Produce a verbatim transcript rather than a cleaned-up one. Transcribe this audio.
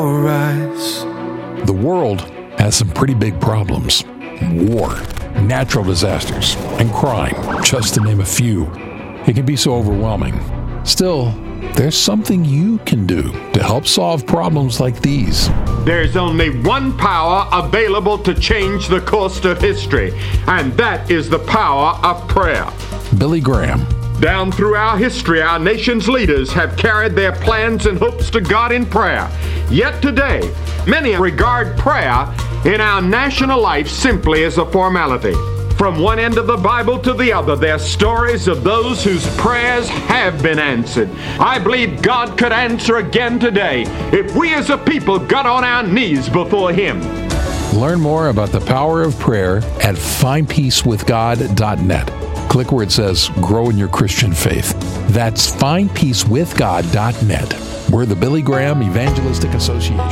Rise. The world has some pretty big problems. War, natural disasters, and crime, just to name a few. It can be so overwhelming. Still, there's something you can do to help solve problems like these. There's only one power available to change the course of history, and that is the power of prayer. Billy Graham. Down through our history, our nation's leaders have carried their plans and hopes to God in prayer. Yet today, many regard prayer in our national life simply as a formality. From one end of the Bible to the other, there are stories of those whose prayers have been answered. I believe God could answer again today if we as a people got on our knees before Him. Learn more about the power of prayer at find peace with god dot net. Click where it says Grow in Your Christian Faith. That's find peace with god dot net. We're the Billy Graham Evangelistic Association.